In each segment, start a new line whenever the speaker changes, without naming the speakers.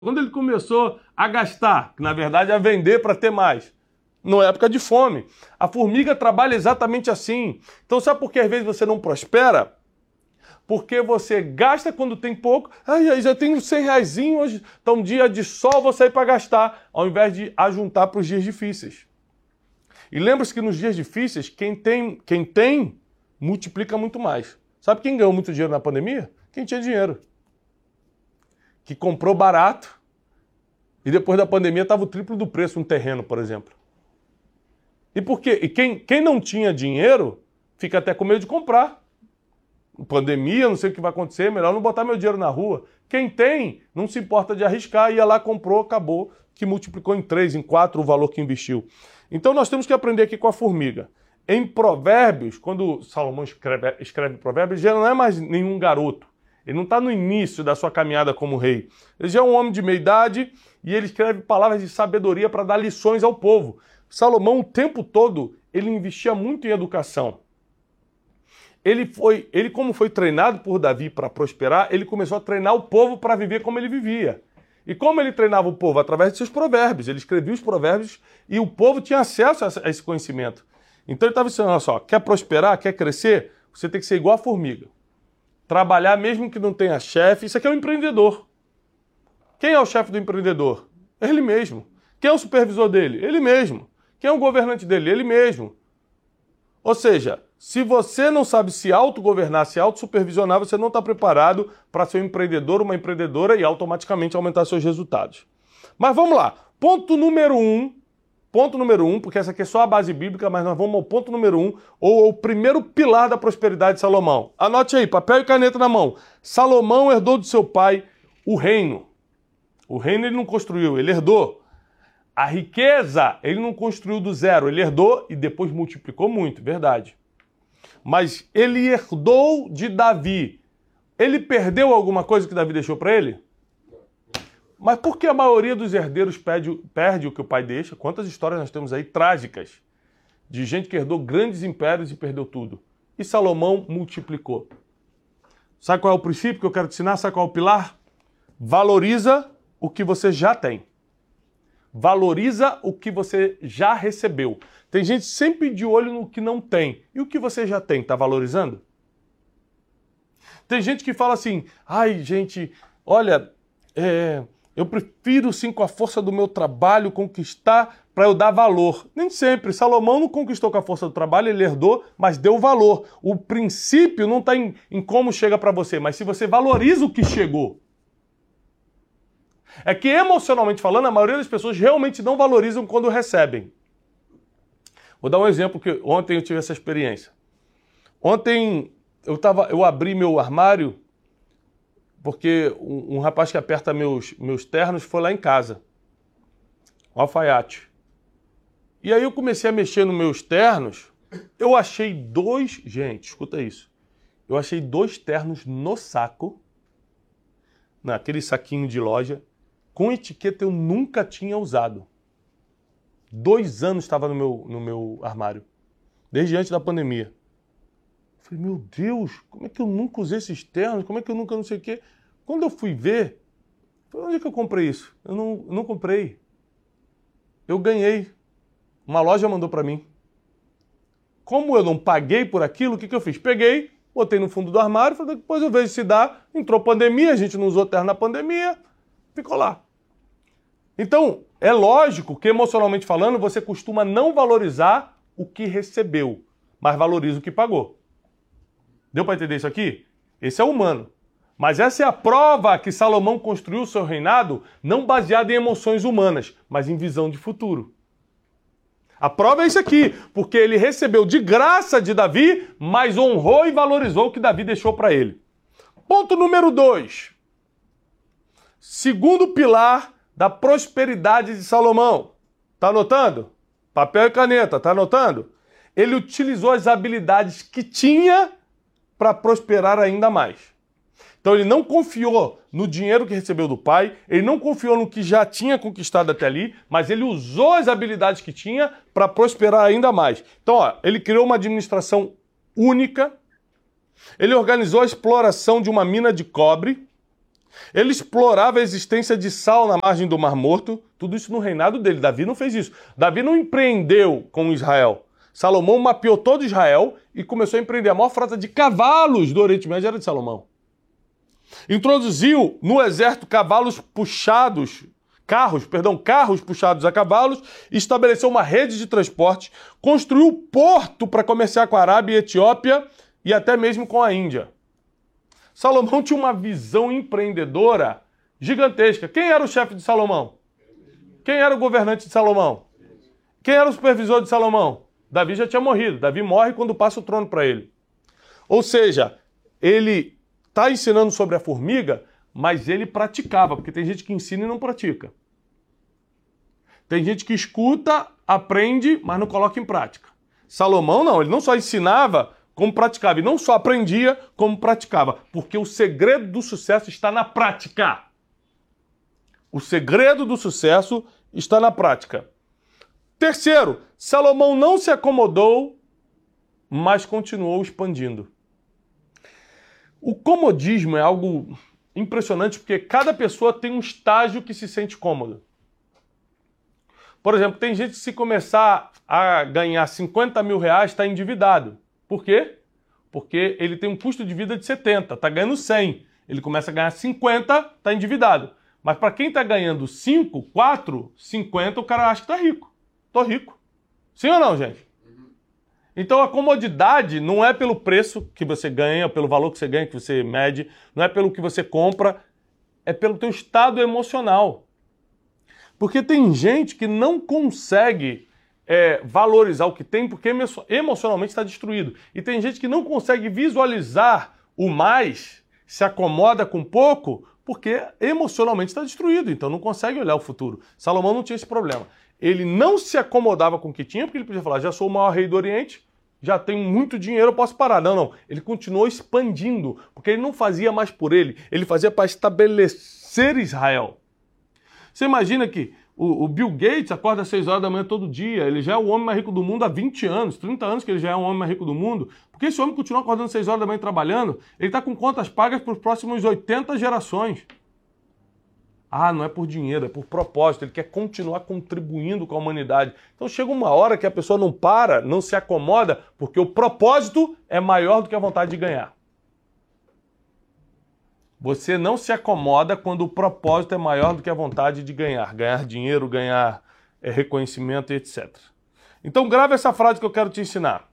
Quando ele começou a gastar, que na verdade é vender para ter mais, numa época de fome. A formiga trabalha exatamente assim. Então sabe por que às vezes você não prospera? Porque você gasta quando tem pouco. Ai, já tenho 100 reaisinho, hoje tá um dia de sol, vou sair para gastar, ao invés de ajuntar para os dias difíceis. E lembre-se que nos dias difíceis, quem tem, multiplica muito mais. Sabe quem ganhou muito dinheiro na pandemia? Quem tinha dinheiro. Que comprou barato e depois da pandemia estava o triplo do preço um terreno, por exemplo. E por quê? E quem não tinha dinheiro fica até com medo de comprar. Pandemia, não sei o que vai acontecer, melhor não botar meu dinheiro na rua. Quem tem, não se importa de arriscar, ia lá, comprou, acabou, que multiplicou em 3, em 4 o valor que investiu. Então nós temos que aprender aqui com a formiga. Em Provérbios, quando Salomão escreve Provérbios, ele já não é mais nenhum garoto. Ele não está no início da sua caminhada como rei. Ele já é um homem de meia idade e ele escreve palavras de sabedoria para dar lições ao povo. Salomão, o tempo todo, ele investia muito em educação. Ele como foi treinado por Davi para prosperar, ele começou a treinar o povo para viver como ele vivia. E como ele treinava o povo? Através de seus provérbios. Ele escrevia os provérbios e o povo tinha acesso a esse conhecimento. Então ele estava dizendo, olha só, quer prosperar, quer crescer? Você tem que ser igual a formiga. Trabalhar mesmo que não tenha chefe. Isso aqui é um empreendedor. Quem é o chefe do empreendedor? Ele mesmo. Quem é o supervisor dele? Ele mesmo. Quem é o governante dele? Ele mesmo. Ou seja, se você não sabe se autogovernar, se autossupervisionar, você não está preparado para ser um empreendedor, uma empreendedora e automaticamente aumentar seus resultados. Mas vamos lá. Ponto número um, porque essa aqui é só a base bíblica, mas nós vamos ao ponto número 1, ou o primeiro pilar da prosperidade de Salomão. Anote aí, papel e caneta na mão. Salomão herdou de seu pai o reino. O reino ele não construiu, ele herdou. A riqueza ele não construiu do zero, ele herdou e depois multiplicou muito, verdade. Mas ele herdou de Davi. Ele perdeu alguma coisa que Davi deixou para ele? Mas por que a maioria dos herdeiros perde o que o pai deixa? Quantas histórias nós temos aí trágicas de gente que herdou grandes impérios e perdeu tudo. E Salomão multiplicou. Sabe qual é o princípio que eu quero te ensinar? Sabe qual é o pilar? Valoriza o que você já tem. Valoriza o que você já recebeu. Tem gente sempre de olho no que não tem. E o que você já tem, está valorizando? Tem gente que fala assim, ai gente, olha, eu prefiro sim com a força do meu trabalho conquistar para eu dar valor. Nem sempre. Salomão não conquistou com a força do trabalho, ele herdou, mas deu valor. O princípio não está em como chega para você, mas se você valoriza o que chegou. É que emocionalmente falando, a maioria das pessoas realmente não valorizam quando recebem. Vou dar um exemplo que ontem eu tive essa experiência. Ontem eu abri meu armário porque um rapaz que aperta meus ternos foi lá em casa, um alfaiate. E aí eu comecei a mexer nos meus ternos, eu achei gente, escuta isso, eu achei 2 ternos no saco, naquele saquinho de loja, com etiqueta eu nunca tinha usado. 2 anos estava no meu armário, desde antes da pandemia. Falei, meu Deus, como é que eu nunca usei esses ternos? Como é que eu nunca não sei o quê? Quando eu fui ver, falei, onde é que eu comprei isso? Eu não comprei. Eu ganhei. Uma loja mandou para mim. Como eu não paguei por aquilo, o que eu fiz? Peguei, botei no fundo do armário, falei, depois eu vejo se dá. Entrou pandemia, a gente não usou terno na pandemia, ficou lá. Então, é lógico que emocionalmente falando, você costuma não valorizar o que recebeu, mas valoriza o que pagou. Deu para entender isso aqui? Esse é humano. Mas essa é a prova que Salomão construiu o seu reinado não baseado em emoções humanas, mas em visão de futuro. A prova é isso aqui, porque ele recebeu de graça de Davi, mas honrou e valorizou o que Davi deixou para ele. Ponto número 2. Segundo pilar da prosperidade de Salomão. Tá anotando? Papel e caneta, tá anotando? Ele utilizou as habilidades que tinha para prosperar ainda mais. Então ele não confiou no dinheiro que recebeu do pai, ele não confiou no que já tinha conquistado até ali, mas ele usou as habilidades que tinha para prosperar ainda mais. Então, ele criou uma administração única, ele organizou a exploração de uma mina de cobre, Ele explorava a existência de sal na margem do Mar Morto, tudo isso no reinado dele. Davi não fez isso. Davi não empreendeu com Israel. Salomão mapeou todo Israel e começou a empreender. A maior frota de cavalos do Oriente Médio era de Salomão. Introduziu no exército carros puxados a cavalos, estabeleceu uma rede de transporte, construiu porto para comerciar com a Arábia e Etiópia e até mesmo com a Índia. Salomão tinha uma visão empreendedora gigantesca. Quem era o chefe de Salomão? Quem era o governante de Salomão? Quem era o supervisor de Salomão? Davi já tinha morrido. Davi morre quando passa o trono para ele. Ou seja, ele está ensinando sobre a formiga, mas ele praticava, porque tem gente que ensina e não pratica. Tem gente que escuta, aprende, mas não coloca em prática. Salomão não, ele não só ensinava, como praticava. E não só aprendia, como praticava. Porque o segredo do sucesso está na prática. O segredo do sucesso está na prática. Terceiro, Salomão não se acomodou, mas continuou expandindo. O comodismo é algo impressionante porque cada pessoa tem um estágio que se sente cômodo. Por exemplo, tem gente que se começar a ganhar 50 mil reais está endividado. Por quê? Porque ele tem um custo de vida de 70, está ganhando 100. Ele começa a ganhar 50, está endividado. Mas para quem está ganhando 5, 4, 50, o cara acha que está rico. Estou rico. Sim ou não, gente? Então a comodidade não é pelo preço que você ganha, pelo valor que você ganha, que você mede, não é pelo que você compra, é pelo teu estado emocional. Porque tem gente que não consegue valorizar o que tem porque emocionalmente está destruído. E tem gente que não consegue visualizar o mais, se acomoda com pouco, porque emocionalmente está destruído, então não consegue olhar o futuro. Salomão não tinha esse problema. Ele não se acomodava com o que tinha, porque ele podia falar, já sou o maior rei do Oriente, já tenho muito dinheiro, eu posso parar. Não, não. Ele continuou expandindo, porque ele não fazia mais por ele fazia para estabelecer Israel. Você imagina que o Bill Gates acorda às 6 horas da manhã todo dia, ele já é o homem mais rico do mundo há 20 anos, 30 anos que ele já é o homem mais rico do mundo. Porque esse homem continua acordando às 6 horas da manhã trabalhando, ele está com contas pagas para os próximos 80 gerações. Ah, não é por dinheiro, é por propósito. Ele quer continuar contribuindo com a humanidade. Então chega uma hora que a pessoa não para, não se acomoda, porque o propósito é maior do que a vontade de ganhar. Você não se acomoda quando o propósito é maior do que a vontade de ganhar. Ganhar dinheiro, ganhar reconhecimento, etc. Então grava essa frase que eu quero te ensinar.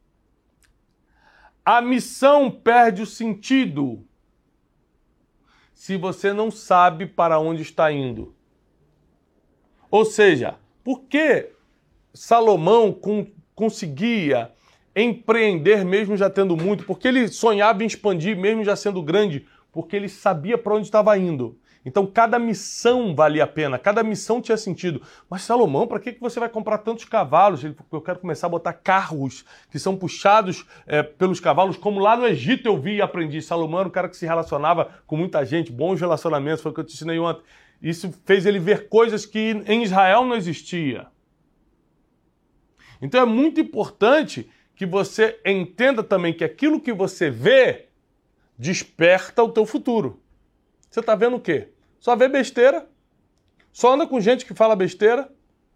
A missão perde o sentido se você não sabe para onde está indo. Ou seja, por que Salomão conseguia empreender mesmo já tendo muito? Porque ele sonhava em expandir mesmo já sendo grande? Porque ele sabia para onde estava indo. Então cada missão valia a pena, cada missão tinha sentido. Mas Salomão, para que você vai comprar tantos cavalos? Eu quero começar a botar carros que são puxados pelos cavalos, como lá no Egito eu vi e aprendi. Salomão era um cara que se relacionava com muita gente, bons relacionamentos, foi o que eu te ensinei ontem. Isso fez ele ver coisas que em Israel não existia. Então é muito importante que você entenda também que aquilo que você vê desperta o teu futuro. Você está vendo o quê? Só vê besteira? Só anda com gente que fala besteira?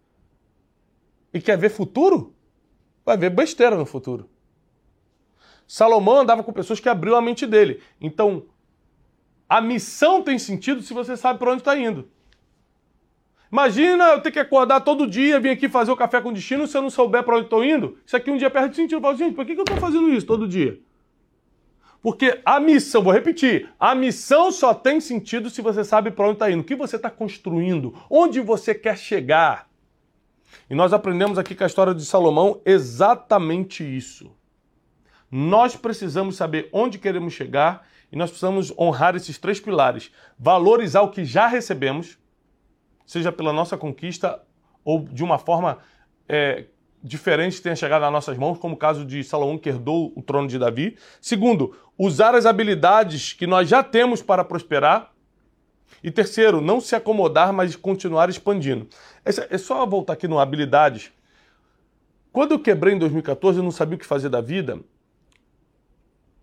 E quer ver futuro? Vai ver besteira no futuro. Salomão andava com pessoas que abriu a mente dele. Então, a missão tem sentido se você sabe para onde está indo. Imagina eu ter que acordar todo dia, vir aqui fazer o café com destino, se eu não souber para onde estou indo. Isso aqui um dia perde sentido. Eu falo, gente, por que eu estou fazendo isso todo dia? Porque a missão, vou repetir, a missão só tem sentido se você sabe para onde está indo, o que você está construindo, onde você quer chegar. E nós aprendemos aqui com a história de Salomão exatamente isso. Nós precisamos saber onde queremos chegar e nós precisamos honrar esses 3 pilares. Valorizar o que já recebemos, seja pela nossa conquista ou de uma forma diferente que tenha chegado nas nossas mãos, como o caso de Salomão que herdou o trono de Davi. Segundo, usar as habilidades que nós já temos para prosperar. E terceiro, não se acomodar, mas continuar expandindo. É só voltar aqui no habilidades. Quando eu quebrei em 2014, eu não sabia o que fazer da vida.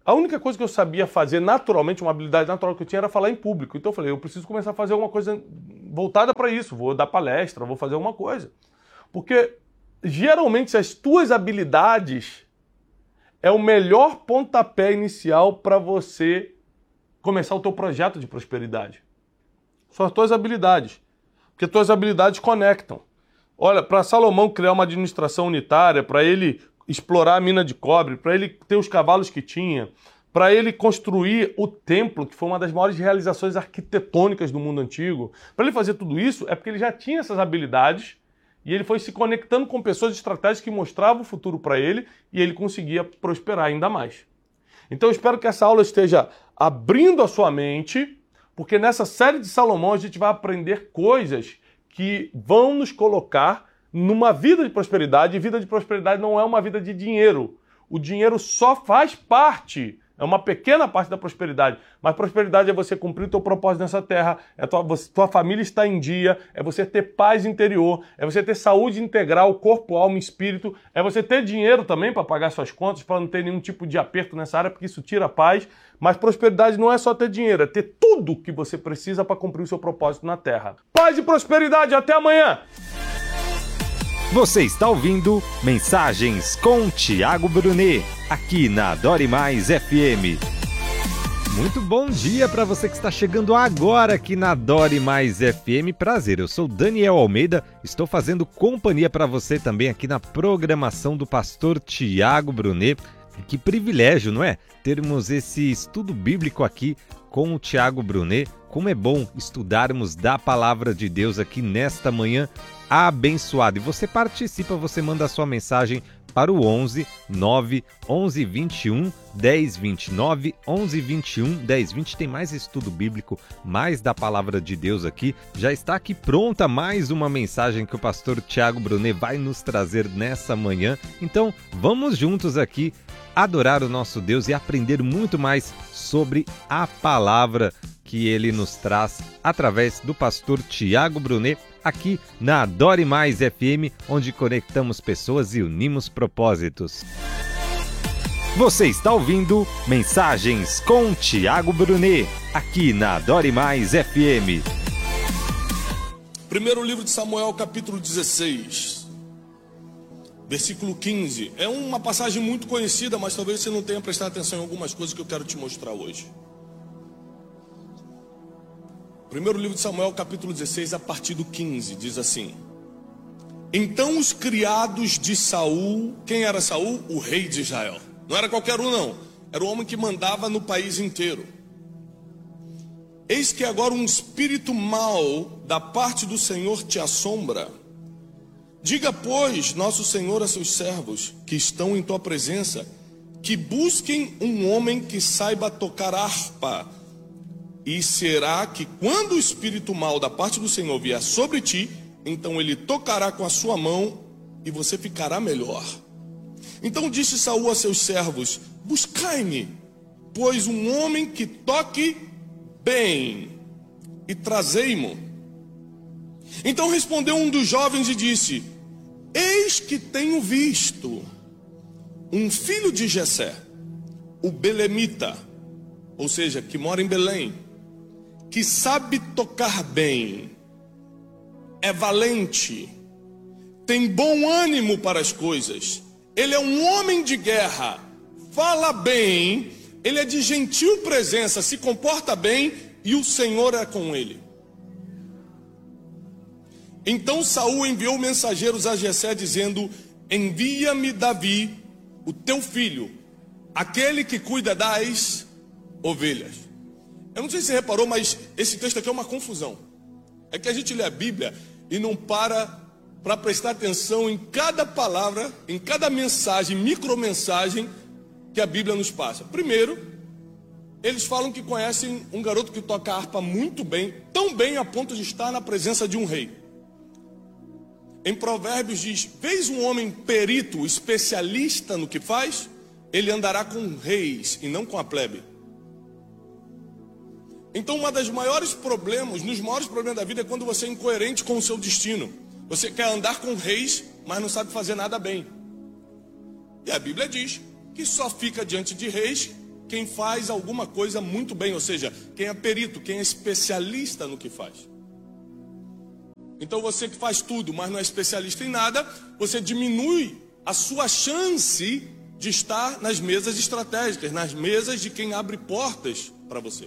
A única coisa que eu sabia fazer naturalmente, uma habilidade natural que eu tinha, era falar em público. Então eu falei, eu preciso começar a fazer alguma coisa voltada para isso. Vou dar palestra, vou fazer alguma coisa. Porque geralmente as tuas habilidades é o melhor pontapé inicial para você começar o teu projeto de prosperidade. São as tuas habilidades. Porque tuas habilidades conectam. Olha, para Salomão criar uma administração unitária, para ele explorar a mina de cobre, para ele ter os cavalos que tinha, para ele construir o templo, que foi uma das maiores realizações arquitetônicas do mundo antigo, para ele fazer tudo isso, é porque ele já tinha essas habilidades e ele foi se conectando com pessoas estratégicas que mostravam o futuro para ele e ele conseguia prosperar ainda mais. Então eu espero que essa aula esteja abrindo a sua mente, porque nessa série de Salomão a gente vai aprender coisas que vão nos colocar numa vida de prosperidade, e vida de prosperidade não é uma vida de dinheiro. O dinheiro só faz parte, é uma pequena parte da prosperidade, mas prosperidade é você cumprir o teu propósito nessa terra, é tua família estar em dia, é você ter paz interior, é você ter saúde integral, corpo, alma e espírito, é você ter dinheiro também para pagar suas contas, para não ter nenhum tipo de aperto nessa área, porque isso tira a paz. Mas prosperidade não é só ter dinheiro, é ter tudo que você precisa para cumprir o seu propósito na terra. Paz e prosperidade, até amanhã!
Você está ouvindo Mensagens com Tiago Brunet, aqui na Adore Mais FM. Muito bom dia para você que está chegando agora aqui na Adore Mais FM. Prazer, eu sou Daniel Almeida, estou fazendo companhia para você também aqui na programação do pastor Tiago Brunet. Que privilégio, não é? Termos esse estudo bíblico aqui com o Tiago Brunet. Como é bom estudarmos da Palavra de Deus aqui nesta manhã abençoada. E você participa, você manda a sua mensagem para o 11 9 11 21 10 29 11 21 10 20. Tem mais estudo bíblico, mais da Palavra de Deus aqui. Já está aqui pronta mais uma mensagem que o pastor Tiago Brunet vai nos trazer nessa manhã. Então, vamos juntos aqui adorar o nosso Deus e aprender muito mais sobre a palavra que ele nos traz através do pastor Tiago Brunet, aqui na Adore Mais FM, onde conectamos pessoas e unimos propósitos. Você está ouvindo Mensagens com Tiago Brunet, aqui na Adore Mais FM.
Primeiro livro de Samuel, capítulo 16, versículo 15. É uma passagem muito conhecida, mas talvez você não tenha prestado atenção em algumas coisas que eu quero te mostrar hoje. Primeiro livro de Samuel, capítulo 16, a partir do 15, diz assim: Então os criados de Saul, quem era Saul? O rei de Israel. Não era qualquer um, não. Era o homem que mandava no país inteiro. Eis que agora um espírito mau da parte do Senhor te assombra. Diga, pois, nosso Senhor a seus servos, que estão em tua presença, que busquem um homem que saiba tocar harpa. E será que quando o espírito mau da parte do Senhor vier sobre ti, então ele tocará com a sua mão e você ficará melhor. Então disse Saul a seus servos: buscai-me, pois um homem que toque bem, e trazei-mo. Então respondeu um dos jovens e disse: eis que tenho visto um filho de Jessé, o belemita, ou seja, que mora em Belém, que sabe tocar bem, é valente, tem bom ânimo para as coisas, ele é um homem de guerra, fala bem, ele é de gentil presença, se comporta bem e o Senhor é com ele. Então Saul enviou mensageiros a Jessé dizendo: envia-me Davi, o teu filho, aquele que cuida das ovelhas. Eu não sei se você reparou, mas esse texto aqui é uma confusão. É que a gente lê a Bíblia e não para prestar atenção em cada palavra, em cada mensagem, micromensagem que a Bíblia nos passa. Primeiro, eles falam que conhecem um garoto que toca harpa muito bem, tão bem a ponto de estar na presença de um rei. Em Provérbios diz: vês um homem perito, especialista no que faz, ele andará com reis e não com a plebe. Então um dos maiores problemas da vida é quando você é incoerente com o seu destino. Você quer andar com reis, mas não sabe fazer nada bem. E a Bíblia diz que só fica diante de reis quem faz alguma coisa muito bem, ou seja, quem é perito, quem é especialista no que faz. Então você que faz tudo, mas não é especialista em nada, você diminui a sua chance de estar nas mesas estratégicas, nas mesas de quem abre portas para você.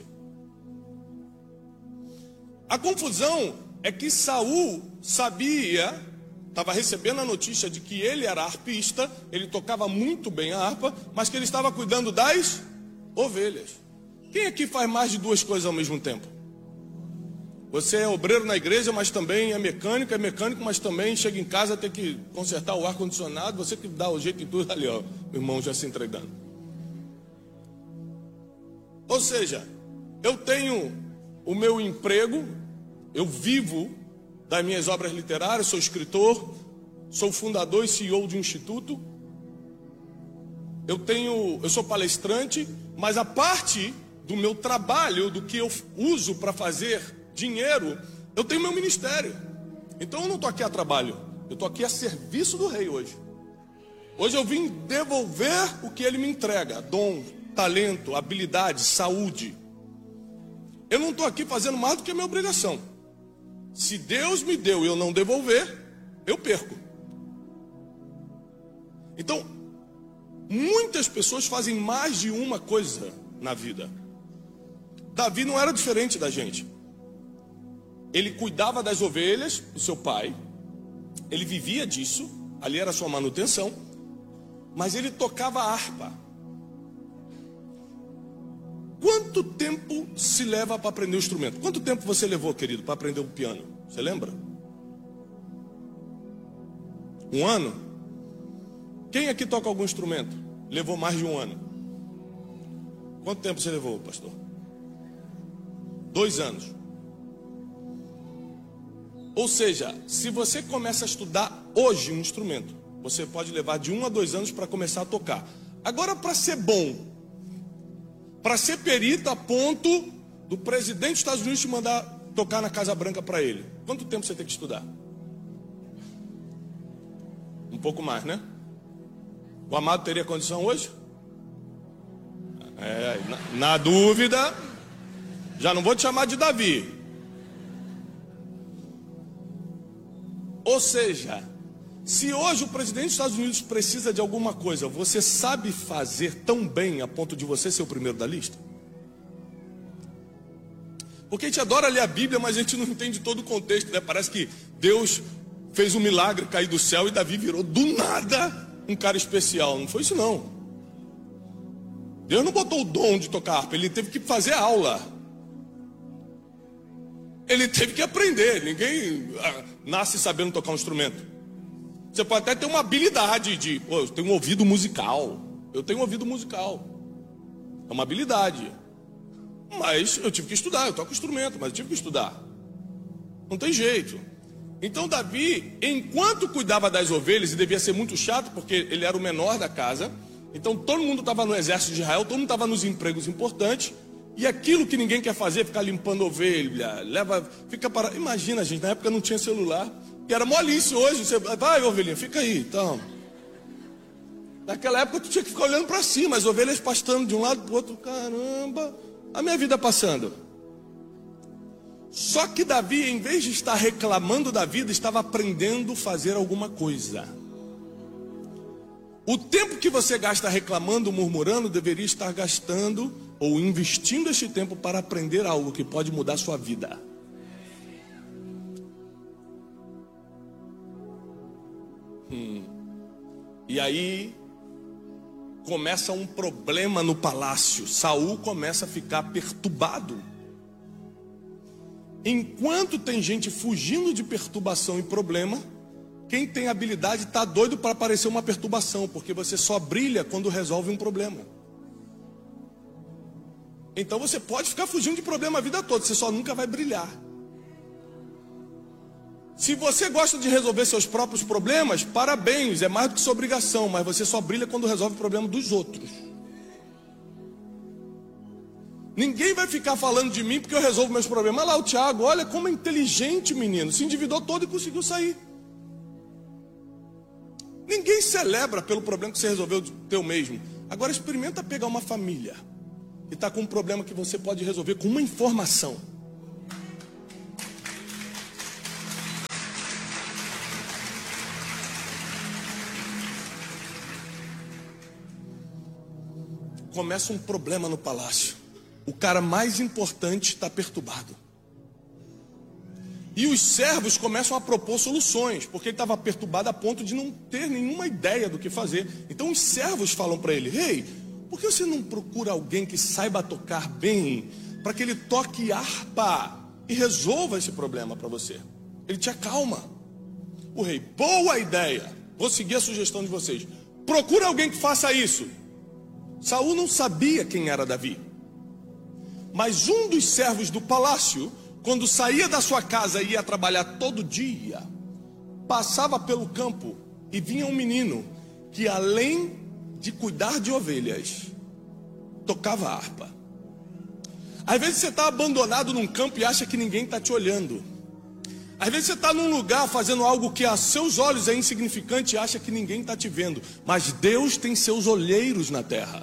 A confusão é que Saul sabia, estava recebendo a notícia de que ele era harpista, ele tocava muito bem a harpa, mas que ele estava cuidando das ovelhas. Quem aqui faz mais de duas coisas ao mesmo tempo? Você é obreiro na igreja, mas também é mecânico, mas também chega em casa, tem que consertar o ar-condicionado, você que dá o jeito em tudo ali, ó, o irmão já se entregando. Ou seja, eu tenho o meu emprego, eu vivo das minhas obras literárias, sou escritor, sou fundador e CEO de um instituto, eu sou palestrante, mas a parte do meu trabalho, do que eu uso para fazer dinheiro, eu tenho meu ministério. Então eu não estou aqui a trabalho, eu estou aqui a serviço do rei hoje. Hoje eu vim devolver o que ele me entrega: dom, talento, habilidade, saúde. Eu não estou aqui fazendo mais do que a minha obrigação. Se Deus me deu e eu não devolver, eu perco. Então, muitas pessoas fazem mais de uma coisa na vida. Davi não era diferente da gente. Ele cuidava das ovelhas do seu pai, ele vivia disso, ali era a sua manutenção, mas ele tocava harpa. Quanto tempo se leva para aprender o instrumento? Quanto tempo você levou, querido, para aprender o piano? Você lembra? 1 ano? Quem aqui toca algum instrumento? Levou mais de 1 ano. Quanto tempo você levou, pastor? 2 anos. Ou seja, se você começa a estudar hoje um instrumento, você pode levar de 1 a 2 anos para começar a tocar. Agora, para ser bom, para ser perito a ponto do presidente dos Estados Unidos te mandar tocar na Casa Branca para ele, quanto tempo você tem que estudar? Um pouco mais, né? O amado teria condição hoje? Na dúvida, já não vou te chamar de Davi. Ou seja, se hoje o presidente dos Estados Unidos precisa de alguma coisa, você sabe fazer tão bem a ponto de você ser o primeiro da lista? Porque a gente adora ler a Bíblia, mas a gente não entende todo o contexto, né? Parece que Deus fez um milagre cair do céu e Davi virou do nada um cara especial. Não foi isso não. Deus não botou o dom de tocar harpa, ele teve que fazer aula. Ele teve que aprender. Ninguém nasce sabendo tocar um instrumento. Você pode até ter uma habilidade de, eu tenho um ouvido musical. Eu tenho um ouvido musical. É uma habilidade. Mas eu tive que estudar. Eu toco instrumento, mas eu tive que estudar. Não tem jeito. Então Davi, enquanto cuidava das ovelhas, e devia ser muito chato, porque ele era o menor da casa, então todo mundo estava no exército de Israel, todo mundo estava nos empregos importantes, e aquilo que ninguém quer fazer, ficar limpando ovelha, fica para. Imagina, gente, na época não tinha celular, que era molice. Hoje, você vai, ovelhinha, fica aí, então. Naquela época tu tinha que ficar olhando para cima, as ovelhas pastando de um lado para o outro. Caramba, a minha vida passando. Só que Davi, em vez de estar reclamando da vida, estava aprendendo a fazer alguma coisa. O tempo que você gasta reclamando, murmurando, deveria estar gastando ou investindo este tempo para aprender algo que pode mudar a sua vida. E aí começa um problema no palácio. Saul começa a ficar perturbado. Enquanto tem gente fugindo de perturbação e problema, quem tem habilidade está doido para aparecer uma perturbação, porque você só brilha quando resolve um problema. Então você pode ficar fugindo de problema a vida toda, você só nunca vai brilhar. Se você gosta de resolver seus próprios problemas, parabéns, é mais do que sua obrigação, mas você só brilha quando resolve o problema dos outros. Ninguém vai ficar falando de mim porque eu resolvo meus problemas. Olha lá o Tiago, olha como é inteligente, menino, se endividou todo e conseguiu sair. Ninguém celebra pelo problema que você resolveu teu mesmo. Agora experimenta pegar uma família e está com um problema que você pode resolver com uma informação. Começa um problema no palácio. O cara mais importante está perturbado. E os servos começam a propor soluções, porque ele estava perturbado a ponto de não ter nenhuma ideia do que fazer. Então os servos falam para ele: Rei, por que você não procura alguém que saiba tocar bem, para que ele toque harpa e resolva esse problema para você? Ele te acalma. O rei: boa ideia, vou seguir a sugestão de vocês. Procura alguém que faça isso. Saul não sabia quem era Davi, mas um dos servos do palácio, quando saía da sua casa e ia trabalhar todo dia, passava pelo campo e vinha um menino que, além de cuidar de ovelhas, tocava harpa. Às vezes você está abandonado num campo e acha que ninguém está te olhando. Às vezes você está num lugar fazendo algo que a seus olhos é insignificante e acha que ninguém está te vendo. Mas Deus tem seus olheiros na terra.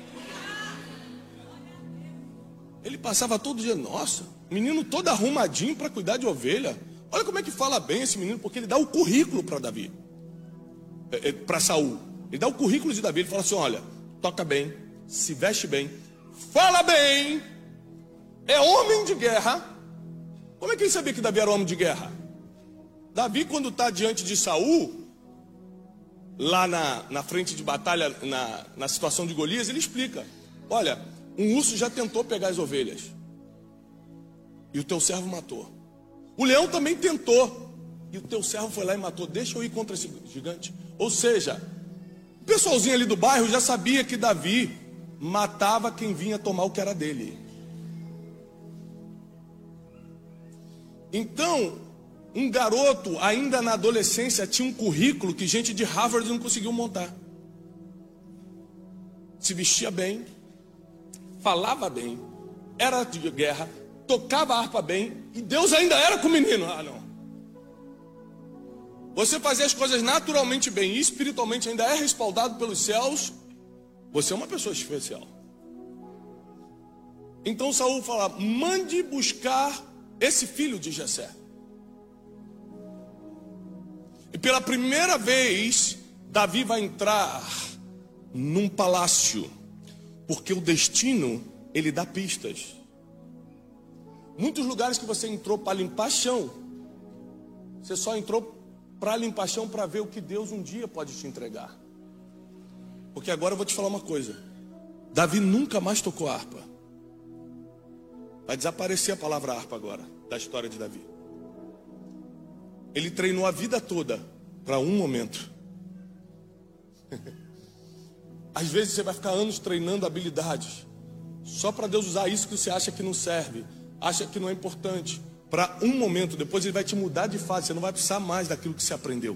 Ele passava todo dia: nossa, menino todo arrumadinho para cuidar de ovelha. Olha como é que fala bem esse menino, porque ele dá o currículo para Davi, para Saul. Ele dá o currículo de Davi, ele fala assim: olha, toca bem, se veste bem, fala bem, é homem de guerra. Como é que ele sabia que Davi era homem de guerra? Davi, quando está diante de Saul, lá na frente de batalha, na situação de Golias, ele explica: olha, um urso já tentou pegar as ovelhas e o teu servo matou. O leão também tentou e o teu servo foi lá e matou. Deixa eu ir contra esse gigante. Ou seja, o pessoalzinho ali do bairro já sabia que Davi matava quem vinha tomar o que era dele. Então, um garoto ainda na adolescência tinha um currículo que gente de Harvard não conseguiu montar. Se vestia bem, falava bem, era de guerra, tocava a harpa bem, e Deus ainda era com o menino. Ah, não. Você fazia as coisas naturalmente bem e espiritualmente ainda é respaldado pelos céus, você é uma pessoa especial. Então Saul fala: mande buscar esse filho de Jessé. E pela primeira vez, Davi vai entrar num palácio, porque o destino, ele dá pistas. Muitos lugares que você entrou para limpar chão, você só entrou para limpar chão para ver o que Deus um dia pode te entregar. Porque agora eu vou te falar uma coisa: Davi nunca mais tocou harpa. Vai desaparecer a palavra harpa agora da história de Davi. Ele treinou a vida toda para um momento. Às vezes você vai ficar anos treinando habilidades só para Deus usar isso que você acha que não serve, acha que não é importante, para um momento. Depois ele vai te mudar de fase. Você não vai precisar mais daquilo que você aprendeu.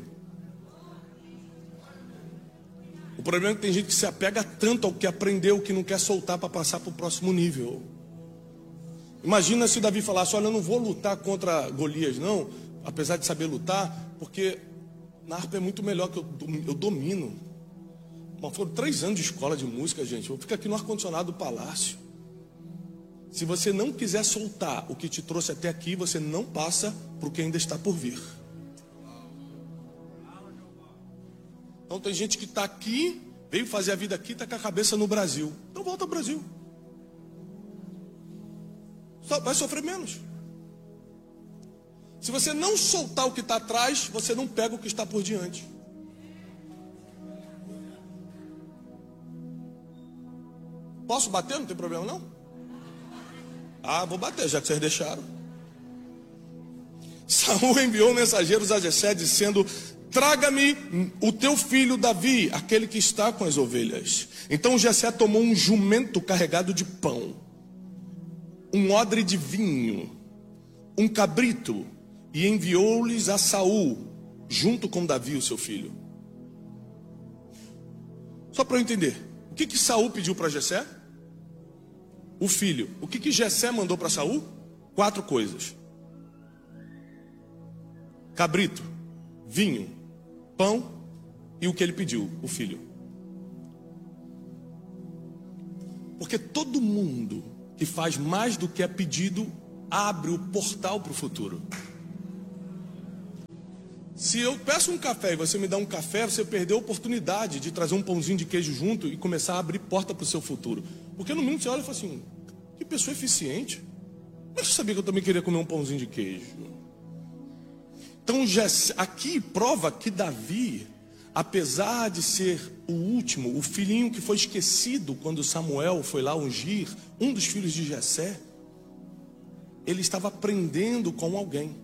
O problema é que tem gente que se apega tanto ao que aprendeu que não quer soltar para passar para o próximo nível. Imagina se Davi falasse: olha, eu não vou lutar contra Golias não, apesar de saber lutar, porque na harpa é muito melhor, que eu domino. Bom, foram 3 anos de escola de música, gente. Eu fico aqui no ar-condicionado do palácio. Se você não quiser soltar o que te trouxe até aqui, você não passa para o que ainda está por vir. Então tem gente que está aqui, veio fazer a vida aqui, está com a cabeça no Brasil. Então volta ao Brasil. Só vai sofrer menos. Se você não soltar o que está atrás, você não pega o que está por diante. Posso bater? Não tem problema não? Ah, vou bater, já que vocês deixaram. Saul enviou mensageiros a Jessé dizendo: traga-me o teu filho Davi, aquele que está com as ovelhas. Então Jessé tomou um jumento carregado de pão, um odre de vinho, um cabrito, e enviou-lhes a Saul, junto com Davi, o seu filho. Só para eu entender, o que Saul pediu para Jessé? O filho. O que Jessé mandou para Saul? 4 coisas: cabrito, vinho, pão e o que ele pediu, o filho. Porque todo mundo que faz mais do que é pedido abre o portal para o futuro. Se eu peço um café e você me dá um café, você perdeu a oportunidade de trazer um pãozinho de queijo junto e começar a abrir porta para o seu futuro. Porque no mínimo você olha e fala assim, que pessoa eficiente. Mas você sabia que eu também queria comer um pãozinho de queijo? Então aqui prova que Davi, apesar de ser o último, o filhinho que foi esquecido quando Samuel foi lá ungir, um dos filhos de Jessé, ele estava aprendendo com alguém.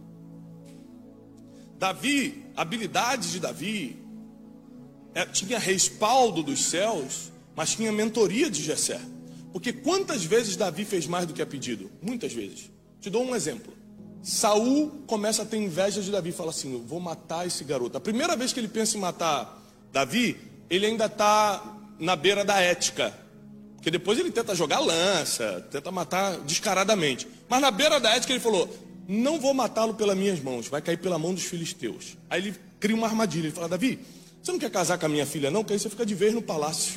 Davi, a habilidade de Davi, tinha respaldo dos céus, mas tinha mentoria de Jessé. Porque quantas vezes Davi fez mais do que é pedido? Muitas vezes. Te dou um exemplo. Saul começa a ter inveja de Davi e fala assim, eu vou matar esse garoto. A primeira vez que ele pensa em matar Davi, ele ainda está na beira da ética. Porque depois ele tenta jogar lança, tenta matar descaradamente. Mas na beira da ética ele falou, não vou matá-lo pelas minhas mãos, vai cair pela mão dos filisteus. Aí ele cria uma armadilha, ele fala, Davi, você não quer casar com a minha filha não? Porque aí você fica de vez no palácio.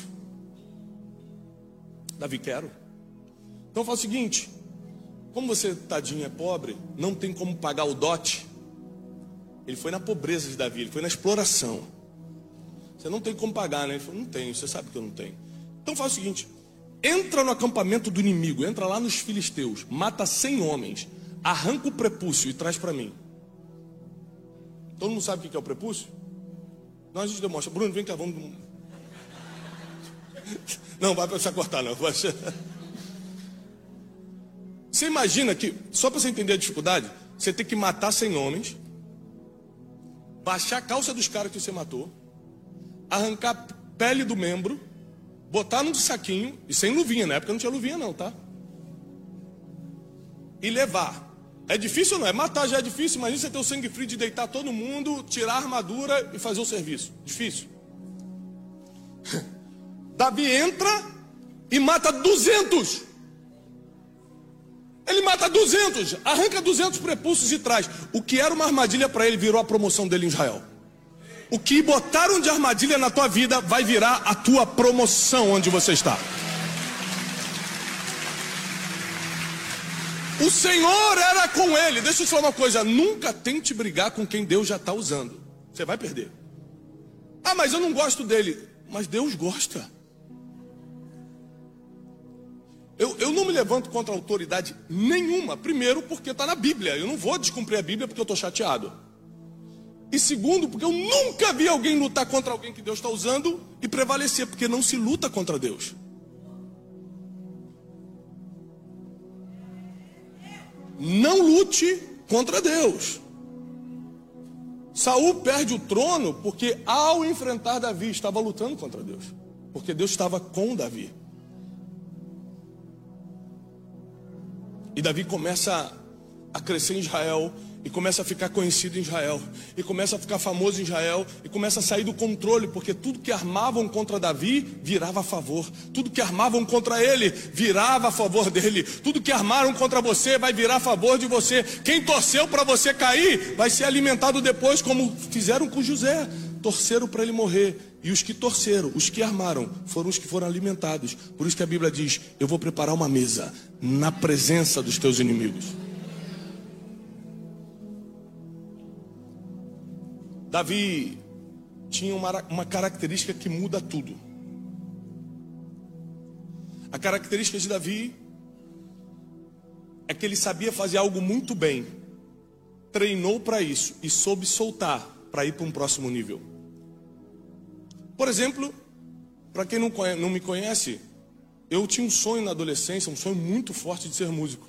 Davi, quero. Então fala o seguinte, como você, tadinho, é pobre, não tem como pagar o dote. Ele foi na pobreza de Davi, ele foi na exploração. Você não tem como pagar, né? Ele falou, não tenho, você sabe que eu não tenho. Então faz o seguinte, entra no acampamento do inimigo, entra lá nos filisteus, mata 100 homens, arranca o prepúcio e traz para mim. Todo mundo sabe o que é o prepúcio? Nós a gente demonstra. Bruno, vem cá, vamos. Não, vai precisar cortar, não. Você imagina que, só para você entender a dificuldade, você tem que matar 100 homens, baixar a calça dos caras que você matou, arrancar a pele do membro, botar num saquinho, e sem luvinha, na época não tinha luvinha não, tá? E levar. É difícil ou não? É matar já é difícil, imagina você ter o sangue frio de deitar todo mundo, tirar a armadura e fazer o serviço. Difícil. Davi entra e mata 200. Ele mata 200, arranca 200 prepúcios e traz. O que era uma armadilha para ele virou a promoção dele em Israel. O que botaram de armadilha na tua vida vai virar a tua promoção onde você está. O Senhor era com ele. Deixa eu te falar uma coisa, nunca tente brigar com quem Deus já está usando. Você vai perder. Ah, mas eu não gosto dele. Mas Deus gosta. Eu não me levanto contra autoridade nenhuma. Primeiro, porque está na Bíblia. Eu não vou descumprir a Bíblia porque eu estou chateado. E segundo, porque eu nunca vi alguém lutar contra alguém que Deus está usando e prevalecer, porque não se luta contra Deus. Não lute contra Deus. Saul perde o trono porque ao enfrentar Davi estava lutando contra Deus. Porque Deus estava com Davi. E Davi começa a crescer em Israel, e começa a ficar conhecido em Israel, e começa a ficar famoso em Israel, e começa a sair do controle, porque tudo que armavam contra Davi virava a favor, tudo que armavam contra ele virava a favor dele, tudo que armaram contra você vai virar a favor de você. Quem torceu para você cair vai ser alimentado depois, como fizeram com José, torceram para ele morrer. E os que torceram, os que armaram, foram os que foram alimentados. Por isso que a Bíblia diz, eu vou preparar uma mesa na presença dos teus inimigos. Davi tinha uma característica que muda tudo. A característica de Davi é que ele sabia fazer algo muito bem, treinou para isso e soube soltar para ir para um próximo nível. Por exemplo, para quem não me conhece, eu tinha um sonho na adolescência, um sonho muito forte de ser músico.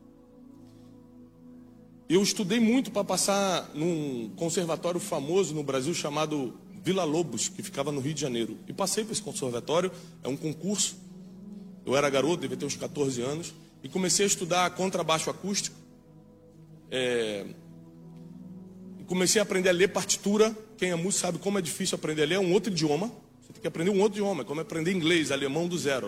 Eu estudei muito para passar num conservatório famoso no Brasil chamado Vila Lobos, que ficava no Rio de Janeiro. E passei para esse conservatório, é um concurso. Eu era garoto, devia ter uns 14 anos, e comecei a estudar contrabaixo acústico. Comecei a aprender a ler partitura. Quem é músico sabe como é difícil aprender a ler, é um outro idioma. Você tem que aprender um outro idioma, como aprender inglês, alemão do zero.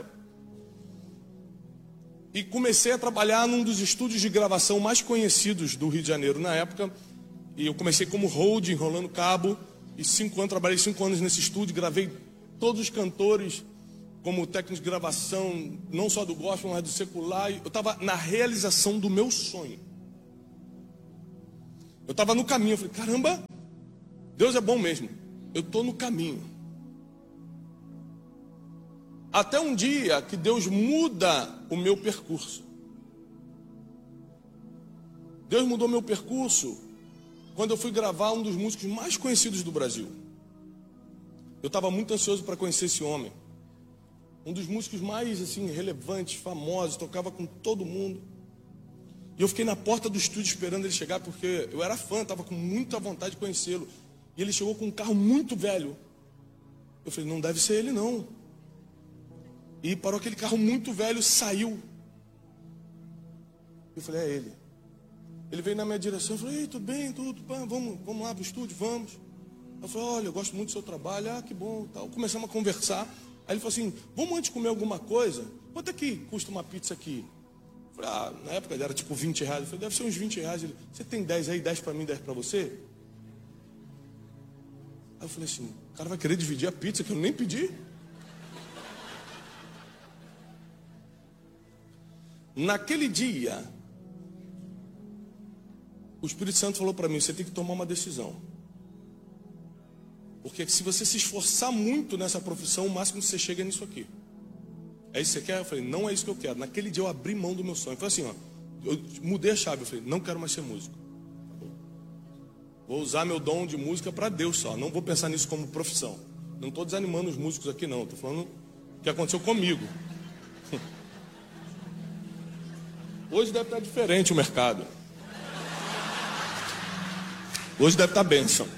E comecei a trabalhar num dos estúdios de gravação mais conhecidos do Rio de Janeiro na época. E eu comecei como hold, enrolando cabo. E trabalhei 5 anos nesse estúdio, gravei todos os cantores como técnico de gravação, não só do gospel, mas do secular. Eu estava na realização do meu sonho. Eu estava no caminho, eu falei, caramba, Deus é bom mesmo. Eu estou no caminho. Até um dia que Deus muda o meu percurso. Deus mudou meu percurso quando eu fui gravar um dos músicos mais conhecidos do Brasil. Eu estava muito ansioso para conhecer esse homem. Um dos músicos mais assim, relevantes, famosos, tocava com todo mundo. E eu fiquei na porta do estúdio esperando ele chegar, porque eu era fã, estava com muita vontade de conhecê-lo. E ele chegou com um carro muito velho. Eu falei, não deve ser ele não. E parou aquele carro muito velho, saiu. Eu falei, é ele. Ele veio na minha direção, eu falei, ei, tudo bem, tudo, vamos lá pro estúdio, vamos. Eu falei, olha, eu gosto muito do seu trabalho, que bom, tal. Começamos a conversar. Aí ele falou assim, vamos antes comer alguma coisa? Quanto é que custa uma pizza aqui? Eu falei, na época era tipo 20 reais. Eu falei, deve ser uns 20 reais. Ele, você tem 10 aí, 10 para mim, 10 para você? Aí eu falei assim, o cara vai querer dividir a pizza que eu nem pedi? Naquele dia, o Espírito Santo falou para mim, você tem que tomar uma decisão. Porque se você se esforçar muito nessa profissão, o máximo que você chega é nisso aqui. É isso que você quer? Eu falei, não é isso que eu quero. Naquele dia eu abri mão do meu sonho. Eu falei assim, eu mudei a chave. Eu falei, não quero mais ser músico. Vou usar meu dom de música para Deus só. Não vou pensar nisso como profissão. Não estou desanimando os músicos aqui não. Estou falando o que aconteceu comigo. Hoje deve estar diferente o mercado. Hoje deve estar bênção.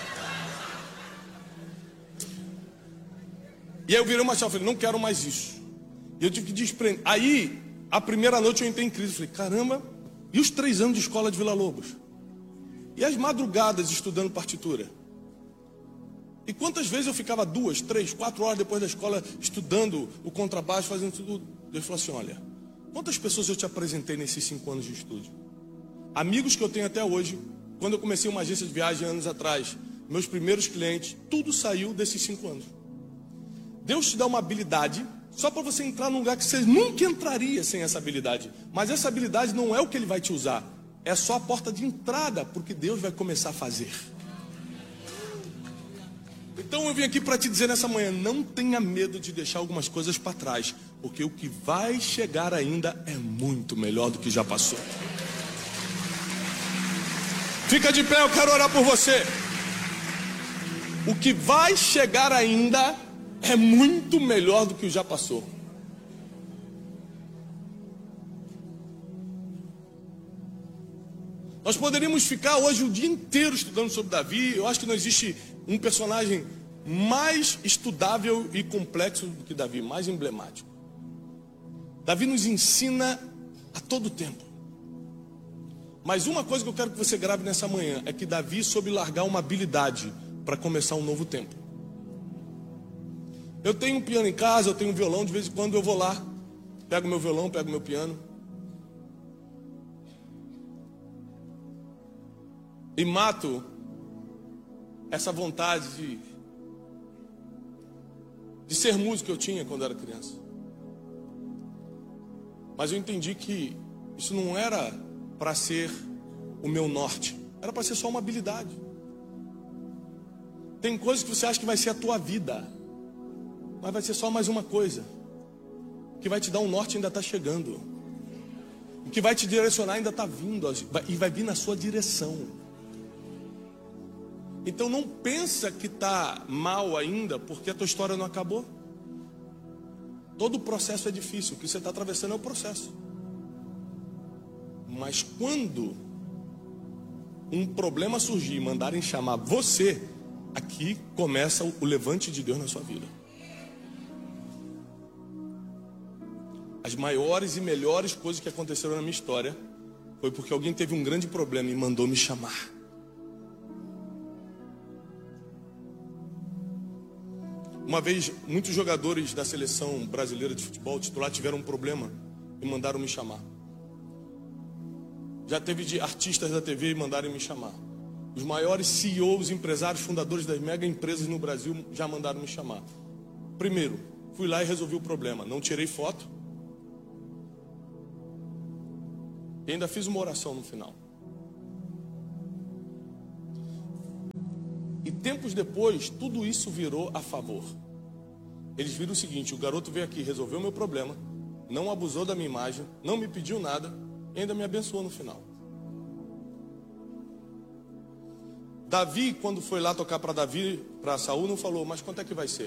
E aí eu virei uma chave, falei, não quero mais isso. E eu tive que desprender. Aí, a primeira noite eu entrei em crise. Falei, caramba, e os 3 anos de escola de Vila Lobos? E as madrugadas estudando partitura? E quantas vezes eu ficava 2, 3, 4 horas depois da escola estudando o contrabaixo, fazendo tudo? Deus falou assim, olha, quantas pessoas eu te apresentei nesses 5 anos de estúdio? Amigos que eu tenho até hoje. Quando eu comecei uma agência de viagem anos atrás, meus primeiros clientes, tudo saiu desses 5 anos. Deus te dá uma habilidade só para você entrar num lugar que você nunca entraria sem essa habilidade. Mas essa habilidade não é o que Ele vai te usar. É só a porta de entrada porque Deus vai começar a fazer. Então eu vim aqui para te dizer nessa manhã, não tenha medo de deixar algumas coisas para trás. Porque o que vai chegar ainda é muito melhor do que já passou. Fica de pé, eu quero orar por você. O que vai chegar ainda é muito melhor do que já passou. Nós poderíamos ficar hoje o dia inteiro estudando sobre Davi. Eu acho que não existe um personagem mais estudável e complexo do que Davi, mais emblemático. Davi nos ensina a todo tempo. Mas uma coisa que eu quero que você grave nessa manhã é que Davi soube largar uma habilidade para começar um novo tempo. Eu tenho um piano em casa, eu tenho um violão, de vez em quando eu vou lá, pego meu violão, pego meu piano e mato essa vontade de ser músico que eu tinha quando eu era criança. Mas eu entendi que isso não era para ser o meu norte, era para ser só uma habilidade. Tem coisas que você acha que vai ser a tua vida, mas vai ser só mais uma coisa. O que vai te dar um norte ainda está chegando. O que vai te direcionar ainda está vindo, e vai vir na sua direção. Então não pensa que está mal ainda, porque a tua história não acabou. Todo o processo é difícil, o que você está atravessando é o processo. Mas quando um problema surgir e mandarem chamar você, aqui começa o levante de Deus na sua vida. As maiores e melhores coisas que aconteceram na minha história foi porque alguém teve um grande problema e mandou me chamar. Uma vez, muitos jogadores da seleção brasileira de futebol titular tiveram um problema e mandaram me chamar. Já teve de artistas da TV e mandaram me chamar. Os maiores CEOs, empresários, fundadores das mega empresas no Brasil já mandaram me chamar. Primeiro, Fui lá e resolvi o problema. Não tirei foto. E ainda fiz uma oração no final. E tempos depois, tudo isso virou a favor. Eles viram o seguinte: o garoto veio aqui, resolveu o meu problema, não abusou da minha imagem, não me pediu nada e ainda me abençoou no final. Davi, quando foi lá tocar para Saul, não falou, mas quanto é que vai ser?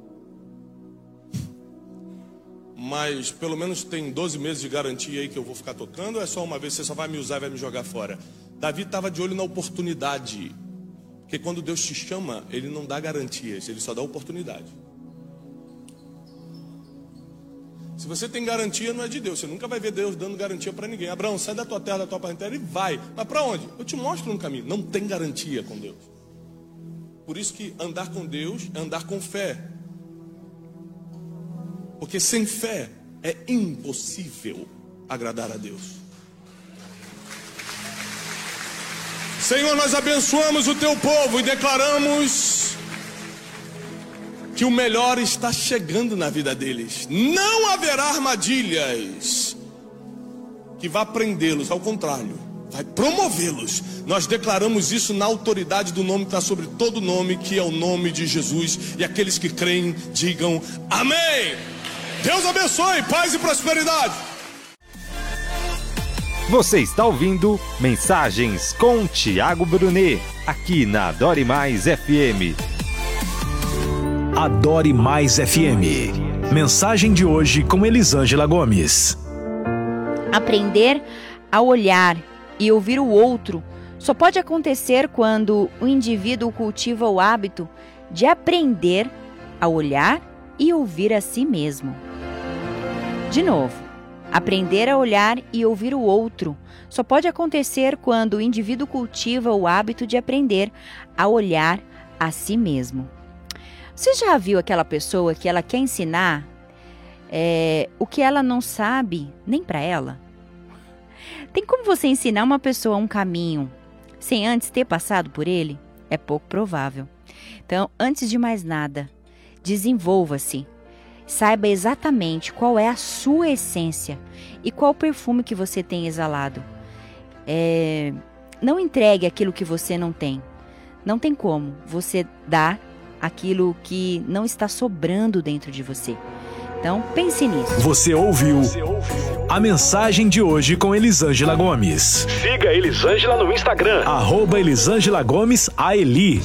Mas pelo menos tem 12 meses de garantia aí que eu vou ficar tocando, ou é só uma vez, você só vai me usar e vai me jogar fora? Davi estava de olho na oportunidade. Porque quando Deus te chama, Ele não dá garantias, Ele só dá oportunidade. Se você tem garantia, não é de Deus. Você nunca vai ver Deus dando garantia para ninguém. Abraão, sai da tua terra, da tua parentela e vai. Mas para onde? Eu te mostro um caminho. Não tem garantia com Deus. Por isso que andar com Deus é andar com fé. Porque sem fé é impossível agradar a Deus. Senhor, nós abençoamos o teu povo e declaramos que o melhor está chegando na vida deles. Não haverá armadilhas que vá prendê-los, ao contrário, vai promovê-los. Nós declaramos isso na autoridade do nome que está sobre todo nome, que é o nome de Jesus. E aqueles que creem, digam amém. Deus abençoe, paz e prosperidade.
Você está ouvindo Mensagens com Tiago Brunet, aqui na Adore Mais FM.
Adore Mais FM. Mensagem de hoje com Elisângela Gomes.
Aprender a olhar e ouvir o outro só pode acontecer quando o indivíduo cultiva o hábito de aprender a olhar e ouvir a si mesmo. De novo. Aprender a olhar e ouvir o outro só pode acontecer quando o indivíduo cultiva o hábito de aprender a olhar a si mesmo. Você já viu aquela pessoa que ela quer ensinar o que ela não sabe nem para ela? Tem como você ensinar uma pessoa um caminho sem antes ter passado por ele? É pouco provável. Então, antes de mais nada, desenvolva-se. Saiba exatamente qual é a sua essência e qual perfume que você tem exalado. Não entregue aquilo que você não tem. Não tem como você dar aquilo que não está sobrando dentro de você. Então, pense nisso.
Você ouviu a mensagem de hoje com Elisângela Gomes.
Siga Elisângela no Instagram.
@Elisângela Gomes AELI.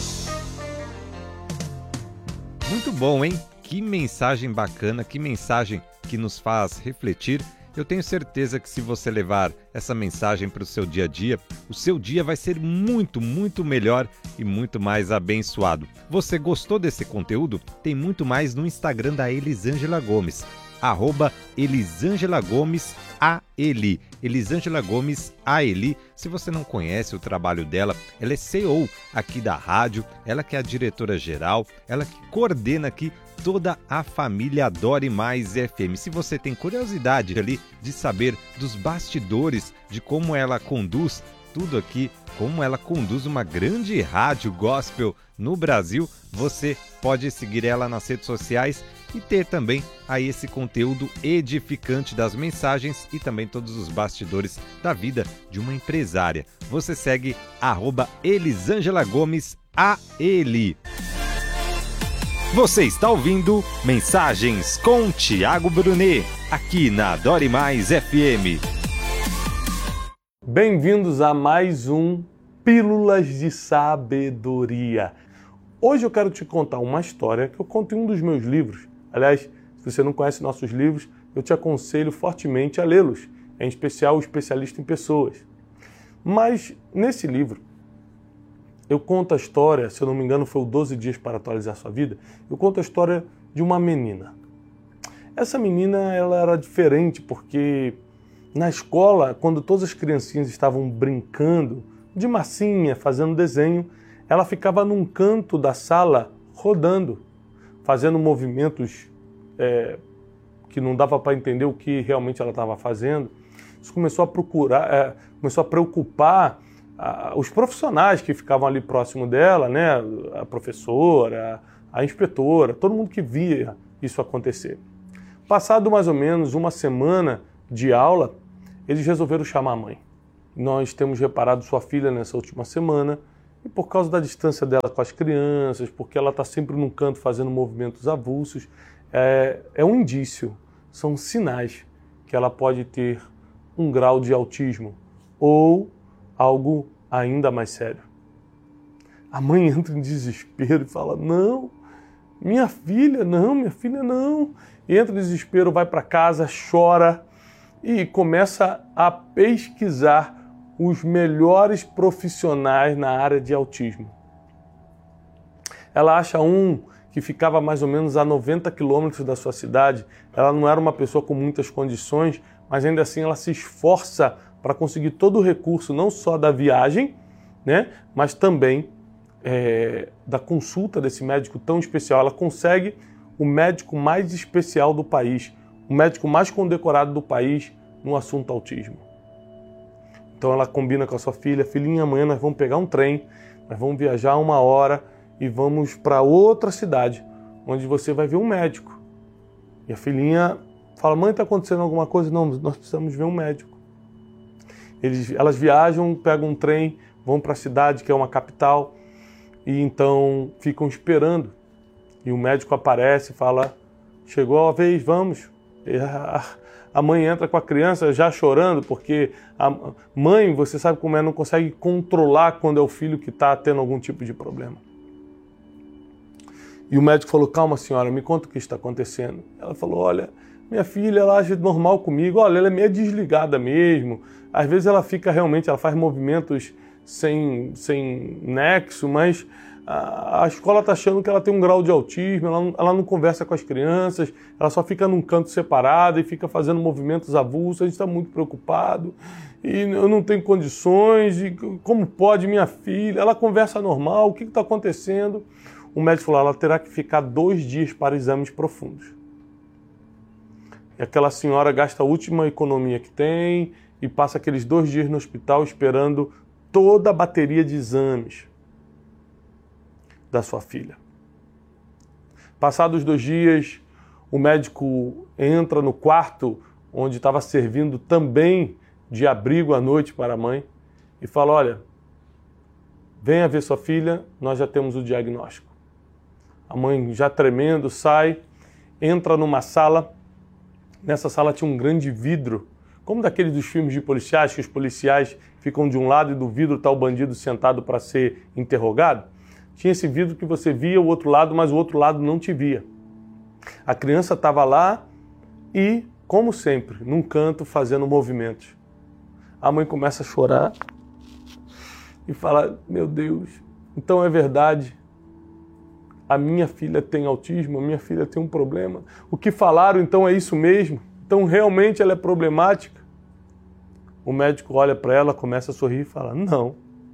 Muito bom, hein? Que mensagem bacana, que mensagem que nos faz refletir. Eu tenho certeza que se você levar essa mensagem para o seu dia a dia, o seu dia vai ser muito, muito melhor e muito mais abençoado. Você gostou desse conteúdo? Tem muito mais no Instagram da Elisângela Gomes, @Elisângela Gomes AELI. Elisângela Gomes AELI. Se você não conhece o trabalho dela, ela é CEO aqui da rádio, ela que é a diretora-geral, ela que coordena aqui toda a família Adore Mais FM. Se você tem curiosidade ali de saber dos bastidores, de como ela conduz tudo aqui, como ela conduz uma grande rádio gospel no Brasil, você pode seguir ela nas redes sociais e ter também aí esse conteúdo edificante das mensagens e também todos os bastidores da vida de uma empresária. Você segue @Elisângela Gomes AELI. Você está ouvindo Mensagens com Tiago Brunet, aqui na Adore Mais FM.
Bem-vindos a mais um Pílulas de Sabedoria. Hoje eu quero te contar uma história que eu conto em um dos meus livros. Aliás, se você não conhece nossos livros, eu te aconselho fortemente a lê-los, em especial o Especialista em Pessoas. Mas nesse livro, eu conto a história, se eu não me engano foi o 12 Dias para Atualizar Sua Vida, eu conto a história de uma menina. Essa menina, ela era diferente porque na escola, quando todas as criancinhas estavam brincando de massinha, fazendo desenho, ela ficava num canto da sala rodando, fazendo movimentos que não dava para entender o que realmente ela estava fazendo. Isso começou a preocupar os profissionais que ficavam ali próximo dela, né? A professora, a inspetora, todo mundo que via isso acontecer. Passado mais ou menos uma semana de aula, eles resolveram chamar a mãe. Nós temos reparado sua filha nessa última semana e por causa da distância dela com as crianças, porque ela está sempre num canto fazendo movimentos avulsos, é um indício, são sinais que ela pode ter um grau de autismo ou algo ainda mais sério. A mãe entra em desespero e fala, não, minha filha não. Entra em desespero, vai para casa, chora e começa a pesquisar os melhores profissionais na área de autismo. Ela acha um que ficava mais ou menos a 90 quilômetros da sua cidade. Ela não era uma pessoa com muitas condições, mas ainda assim ela se esforça para conseguir todo o recurso, não só da viagem, né, mas também da consulta desse médico tão especial. Ela consegue o médico mais especial do país, o médico mais condecorado do país no assunto autismo. Então ela combina com a sua filha, filhinha, amanhã nós vamos pegar um trem, nós vamos viajar 1 hora e vamos para outra cidade, onde você vai ver um médico. E a filhinha fala, mãe, está acontecendo alguma coisa? Não, nós precisamos ver um médico. Elas viajam, pegam um trem, vão para a cidade, que é uma capital, e então ficam esperando. E o médico aparece e fala, chegou a vez, vamos. E a mãe entra com a criança já chorando, porque a mãe, você sabe como é, não consegue controlar quando é o filho que está tendo algum tipo de problema. E o médico falou, calma senhora, me conta o que está acontecendo. Ela falou, olha, minha filha, ela age normal comigo, olha, ela é meio desligada mesmo. Às vezes ela fica realmente, ela faz movimentos sem nexo, mas a escola está achando que ela tem um grau de autismo, ela não conversa com as crianças, ela só fica num canto separado e fica fazendo movimentos avulsos, a gente está muito preocupado e eu não tenho condições, e como pode minha filha? Ela conversa normal, o que está acontecendo? O médico falou, ela terá que ficar 2 dias para exames profundos. E aquela senhora gasta a última economia que tem e passa aqueles 2 dias no hospital esperando toda a bateria de exames da sua filha. Passados 2 dias, o médico entra no quarto onde estava servindo também de abrigo à noite para a mãe e fala, olha, venha ver sua filha, nós já temos o diagnóstico. A mãe, já tremendo, sai, entra numa sala. Nessa sala tinha um grande vidro, como daqueles dos filmes de policiais, que os policiais ficam de um lado e do vidro está o bandido sentado para ser interrogado. Tinha esse vidro que você via o outro lado, mas o outro lado não te via. A criança estava lá e, como sempre, num canto fazendo movimentos. A mãe começa a chorar e fala, meu Deus, então é verdade. A minha filha tem autismo, a minha filha tem um problema. O que falaram então é isso mesmo? Então realmente ela é problemática? O médico olha para ela, começa a sorrir e fala, não.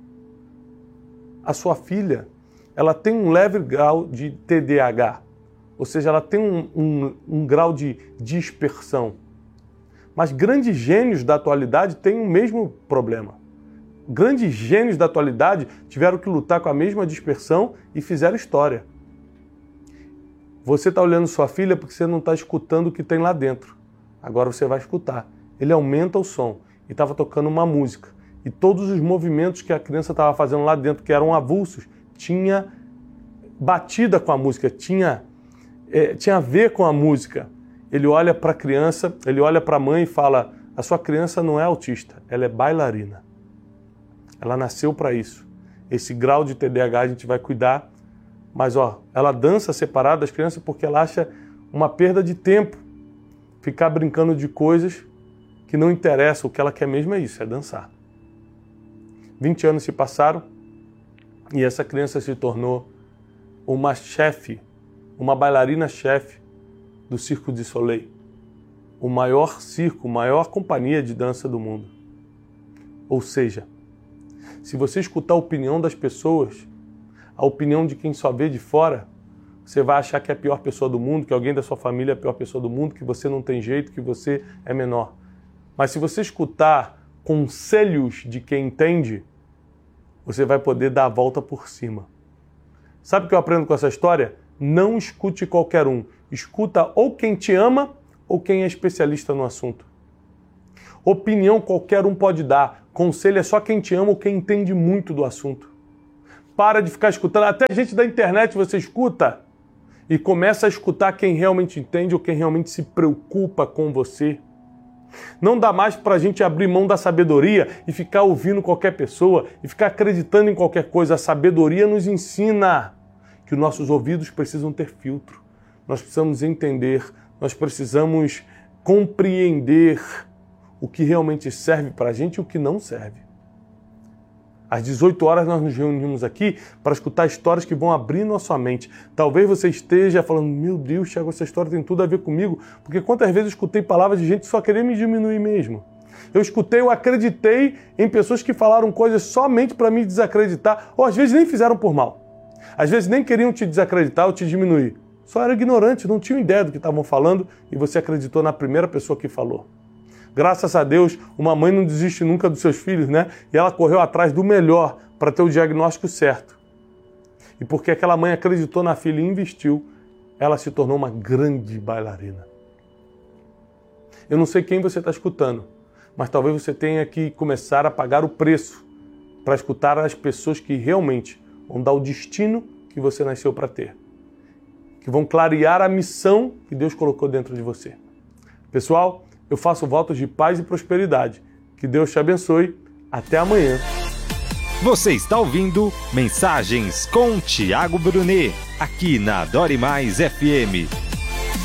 A sua filha, ela tem um leve grau de TDAH, ou seja, ela tem um grau de dispersão. Mas grandes gênios da atualidade têm o mesmo problema. Grandes gênios da atualidade tiveram que lutar com a mesma dispersão e fizeram história. Você está olhando sua filha porque você não está escutando o que tem lá dentro. Agora você vai escutar. Ele aumenta o som e estava tocando uma música. E todos os movimentos que a criança estava fazendo lá dentro, que eram avulsos, tinha batida com a música, tinha a ver com a música. Ele olha para a criança, ele olha para a mãe e fala, a sua criança não é autista, ela é bailarina. Ela nasceu para isso. Esse grau de TDAH a gente vai cuidar. Mas, ela dança separada das crianças porque ela acha uma perda de tempo ficar brincando de coisas que não interessam. O que ela quer mesmo é isso, é dançar. 20 anos se passaram e essa criança se tornou uma chefe, uma bailarina-chefe do Cirque du Soleil, o maior circo, a maior companhia de dança do mundo. Ou seja, se você escutar a opinião das pessoas, a opinião de quem só vê de fora, você vai achar que é a pior pessoa do mundo, que alguém da sua família é a pior pessoa do mundo, que você não tem jeito, que você é menor. Mas se você escutar conselhos de quem entende, você vai poder dar a volta por cima. Sabe o que eu aprendo com essa história? Não escute qualquer um. Escuta ou quem te ama ou quem é especialista no assunto. Opinião qualquer um pode dar. Conselho é só quem te ama ou quem entende muito do assunto. Para de ficar escutando. Até gente da internet você escuta. E começa a escutar quem realmente entende ou quem realmente se preocupa com você. Não dá mais para a gente abrir mão da sabedoria e ficar ouvindo qualquer pessoa e ficar acreditando em qualquer coisa. A sabedoria nos ensina que os nossos ouvidos precisam ter filtro. Nós precisamos entender, nós precisamos compreender o que realmente serve para a gente e o que não serve. Às 18 horas nós nos reunimos aqui para escutar histórias que vão abrir nossa mente. Talvez você esteja falando, meu Deus, Thiago, essa história tem tudo a ver comigo, porque quantas vezes eu escutei palavras de gente que só queria me diminuir mesmo. Eu acreditei em pessoas que falaram coisas somente para me desacreditar, ou às vezes nem fizeram por mal. Às vezes nem queriam te desacreditar ou te diminuir. Só eram ignorantes, não tinham ideia do que estavam falando e você acreditou na primeira pessoa que falou. Graças a Deus, uma mãe não desiste nunca dos seus filhos, né? E ela correu atrás do melhor para ter o diagnóstico certo. E porque aquela mãe acreditou na filha e investiu, ela se tornou uma grande bailarina. Eu não sei quem você está escutando, mas talvez você tenha que começar a pagar o preço para escutar as pessoas que realmente vão dar o destino que você nasceu para ter. Que vão clarear a missão que Deus colocou dentro de você. Pessoal, eu faço votos de paz e prosperidade. Que Deus te abençoe. Até amanhã.
Você está ouvindo Mensagens com Thiago Brunet, aqui na Adore Mais FM.